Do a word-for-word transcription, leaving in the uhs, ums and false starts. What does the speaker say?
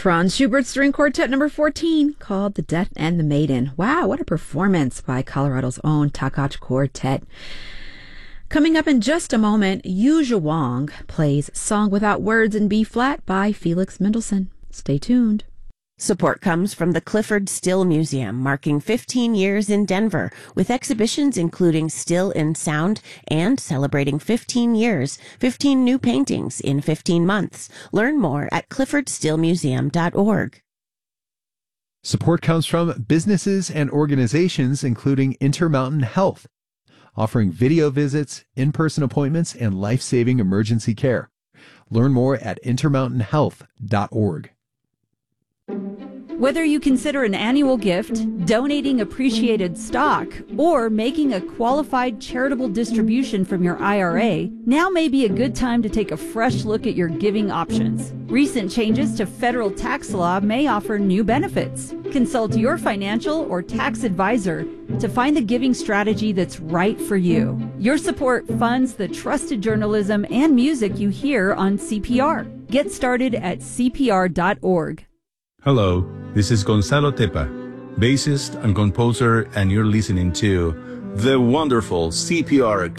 Franz Schubert String Quartet number fourteen, called The Death and the Maiden. Wow, what a performance by Colorado's own Takach Quartet. Coming up in just a moment, Yu Zhuang plays Song Without Words in B-flat by Felix Mendelssohn. Stay tuned. Support comes from the Clifford Still Museum, marking fifteen years in Denver, with exhibitions including Still in Sound and celebrating fifteen years, fifteen new paintings in fifteen months. Learn more at clifford still museum dot org. Support comes from businesses and organizations including Intermountain Health, offering video visits, in-person appointments, and life-saving emergency care. Learn more at intermountain health dot org. Whether you consider an annual gift, donating appreciated stock, or making a qualified charitable distribution from your I R A, now may be a good time to take a fresh look at your giving options. Recent changes to federal tax law may offer new benefits. Consult your financial or tax advisor to find the giving strategy that's right for you. Your support funds the trusted journalism and music you hear on C P R. Get started at C P R dot org. Hello, this is Gonzalo Tepa, bassist and composer, and you're listening to the wonderful C P R